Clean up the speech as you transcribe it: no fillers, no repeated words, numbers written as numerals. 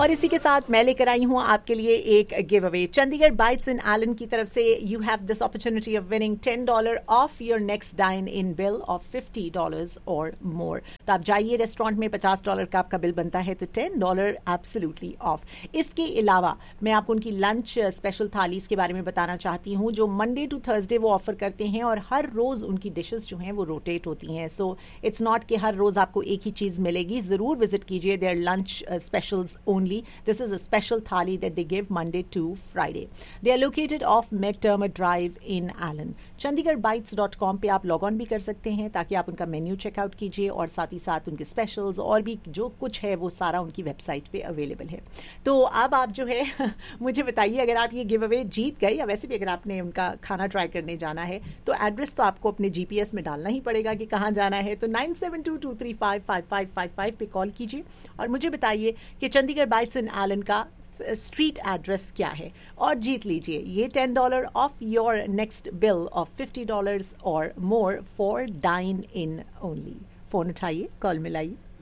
और इसी के साथ मैं लेकर आई हूँ आपके लिए एक गिव अवे चंडीगढ़ बाइट्स इन एलन की तरफ से. You have this opportunity of winning $10 of your next dine in bill of $50 और मोर. तो आप जाइए रेस्टोरेंट में, $50 का आपका बिल बनता है तो $10 एब्सोल्युटली ऑफ. इसके अलावा मैं आपको उनकी लंच स्पेशल थालीज के बारे में बताना चाहती हूँ जो मंडे टू थर्सडे वो ऑफर करते हैं और हर रोज उनकी डिशेस जो हैं वो रोटेट होती हैं. सो इट्स नॉट कि हर रोज आपको एक ही चीज मिलेगी. जरूर विजिट कीजिए there lunch specials only. This is a special thali that they give Monday to Friday. They are located off McDermott Drive in Allen. chandigarhbites.com पे आप लॉग ऑन भी कर सकते हैं ताकि आप उनका मेन्यू चेकआउट कीजिए और साथ ही साथ उनके स्पेशल्स और भी जो कुछ है वो सारा उनकी वेबसाइट पे अवेलेबल है. तो अब आप जो है मुझे बताइए, अगर आप ये गिव अवे जीत गए या वैसे भी अगर आपने उनका खाना ट्राई करने जाना है तो एड्रेस तो आपको अपने GPS में डालना ही पड़ेगा कि कहाँ जाना है. तो 9722355555 पे कॉल कीजिए और मुझे बताइए कि चंडीगढ़ बाइट्स इन एलन का स्ट्रीट एड्रेस क्या है और जीत लीजिए ये $10 of your next bill of $50 और more for dine in only. Phone उठाइए, कॉल मिलाइए.